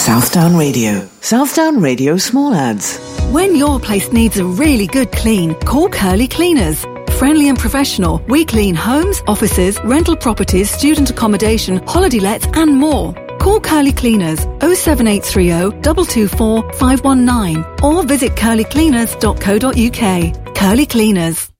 Southdown Radio. Southdown Radio Small Ads. When your place needs a really good clean, call Curly Cleaners. Friendly and professional, we clean homes, offices, rental properties, student accommodation, holiday lets and more. Call Curly Cleaners 07830 224 519 or visit curlycleaners.co.uk. Curly Cleaners.